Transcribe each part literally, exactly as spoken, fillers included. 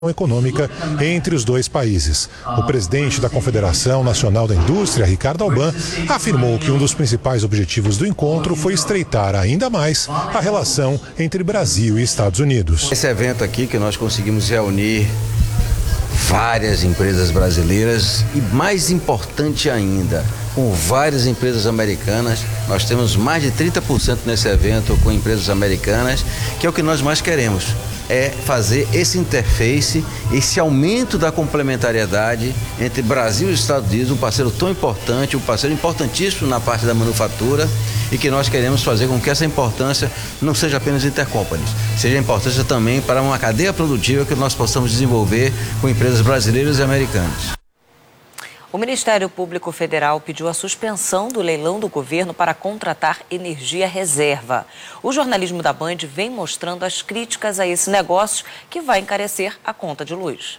econômica entre os dois países. O presidente da Confederação Nacional da Indústria, Ricardo Alban, afirmou que um dos principais objetivos do encontro foi estreitar ainda mais a relação entre Brasil e Estados Unidos. Esse evento aqui que nós conseguimos reunir várias empresas brasileiras e, mais importante ainda, com várias empresas americanas. Nós temos mais de trinta por cento nesse evento com empresas americanas, que é o que nós mais queremos, é fazer esse interface, esse aumento da complementariedade entre Brasil e Estados Unidos, um parceiro tão importante, um parceiro importantíssimo na parte da manufatura, e que nós queremos fazer com que essa importância não seja apenas intercompanies, seja importância também para uma cadeia produtiva que nós possamos desenvolver com empresas brasileiras e americanas. O Ministério Público Federal pediu a suspensão do leilão do governo para contratar energia reserva. O jornalismo da Band vem mostrando as críticas a esse negócio que vai encarecer a conta de luz.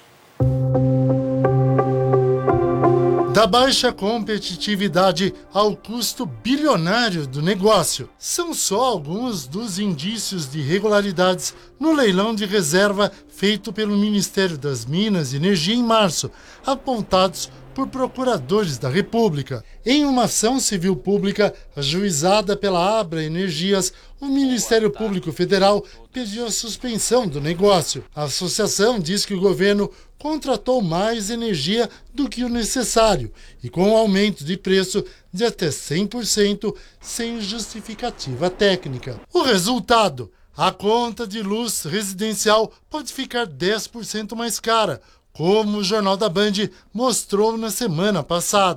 Da baixa competitividade ao custo bilionário do negócio, são só alguns dos indícios de irregularidades no leilão de reserva feito pelo Ministério das Minas e Energia em março, apontados por procuradores da República. Em uma ação civil pública ajuizada pela Abra Energias, o Ministério Público Federal pediu a suspensão do negócio. A associação diz que o governo contratou mais energia do que o necessário e com um aumento de preço de até cem por cento sem justificativa técnica. O resultado? A conta de luz residencial pode ficar dez por cento mais cara, como o Jornal da Band mostrou na semana passada.